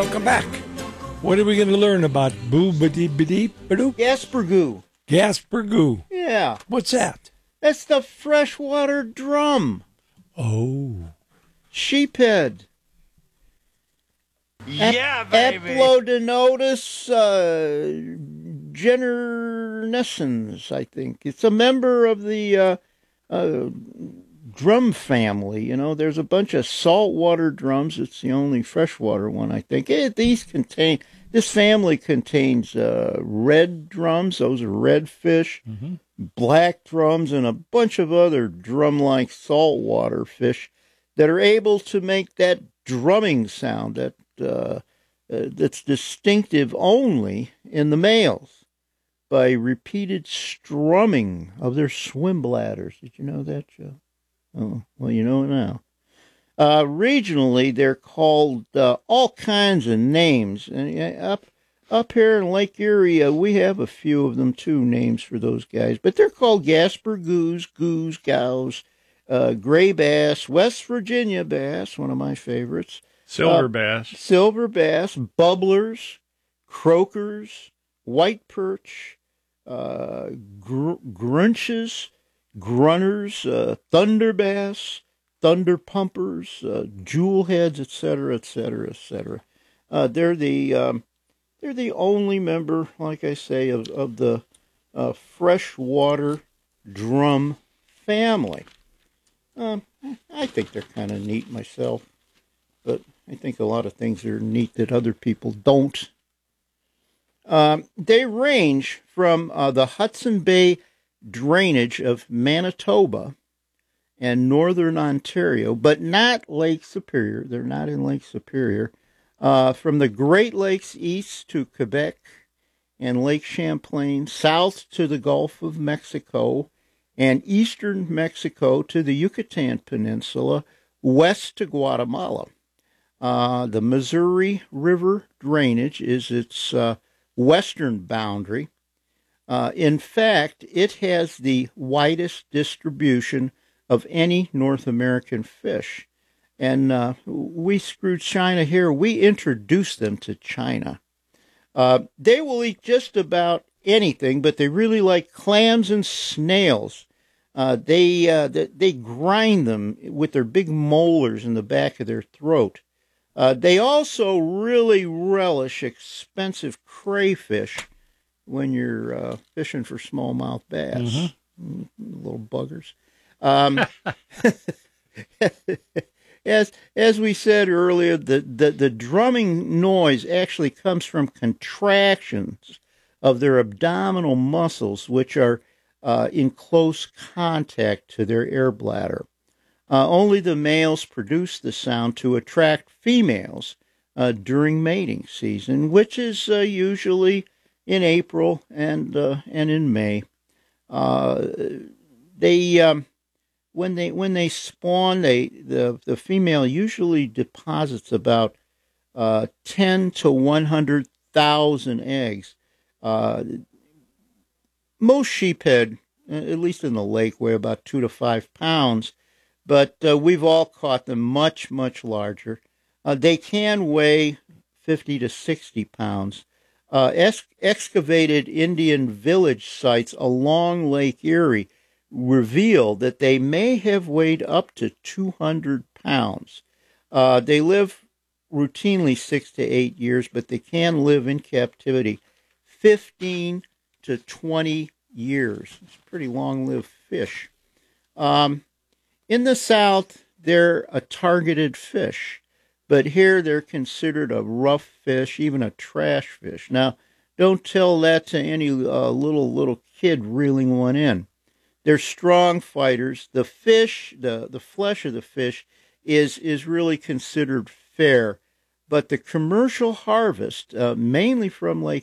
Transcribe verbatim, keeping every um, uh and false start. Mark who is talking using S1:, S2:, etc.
S1: welcome back. What are we going to learn about boo-ba-dee-ba-dee-ba-doo?
S2: Gaspergoo.
S1: Gaspergoo.
S2: Yeah.
S1: What's that?
S2: That's the freshwater drum.
S1: Oh.
S2: Sheephead.
S3: Yeah, baby.
S2: Eplodenotus uh, genernescens, I think. It's a member of the uh, uh, drum family. You know, there's a bunch of saltwater drums. It's the only freshwater one, I think. It, these contain, this family contains uh, red drums. Those are redfish, mm-hmm. black drums, and a bunch of other drum-like saltwater fish that are able to make that drumming sound that uh, uh, that's distinctive only in the males by repeated strumming of their swim bladders. Did you know that, Joe? Oh, well, you know it now. Uh, regionally, they're called uh, all kinds of names. And uh, up up here in Lake Erie, uh, we have a few of them too, names for those guys. But they're called Gaspergoos, goos, gows, uh, gray bass, West Virginia bass, one of my favorites.
S3: Silver
S2: uh,
S3: bass.
S2: Silver bass, bubblers, croakers, white perch, uh, gr- grunches, grunners, uh, thunder bass, thunder pumpers, uh, jewel heads, et cetera, et cetera, et cetera. Uh, they're the um, they're the only member, like I say, of of the uh, freshwater drum family. Um, I think they're kind of neat myself, but I think a lot of things are neat that other people don't. Um, they range from uh, the Hudson Bay drainage of Manitoba and northern Ontario, but not Lake Superior. They're not in Lake Superior. Uh, from the Great Lakes east to Quebec and Lake Champlain, south to the Gulf of Mexico, and eastern Mexico to the Yucatan Peninsula, west to Guatemala. Uh, the Missouri River drainage is its uh, western boundary. Uh, in fact, it has the widest distribution of any North American fish. And uh, we screwed China here. We introduced them to China. Uh, they will eat just about anything, but they really like clams and snails. Uh, they, uh, they they grind them with their big molars in the back of their throat. Uh, they also really relish expensive crayfish when you're uh, fishing for smallmouth bass. Mm-hmm. Mm, little buggers. Um, as as we said earlier, the, the, the drumming noise actually comes from contractions of their abdominal muscles, which are uh, in close contact to their air bladder. Uh, only the males produce the sound to attract females uh, during mating season, which is uh, usually in April and uh, and in May. Uh, they um, when they when they spawn, they the the female usually deposits about uh, ten to one hundred thousand eggs. Uh, most sheephead, at least in the lake, weigh about two to five pounds. But uh, we've all caught them much, much larger. Uh, they can weigh fifty to sixty pounds. Uh, ex- excavated Indian village sites along Lake Erie reveal that they may have weighed up to two hundred pounds. Uh, they live routinely six to eight years, but they can live in captivity fifteen to twenty years. It's a pretty long-lived fish. Um, In the South, they're a targeted fish, but here they're considered a rough fish, even a trash fish. Now, don't tell that to any uh, little little kid reeling one in. They're strong fighters. The fish, the, the flesh of the fish, is is really considered fair, but the commercial harvest, uh, mainly from Lake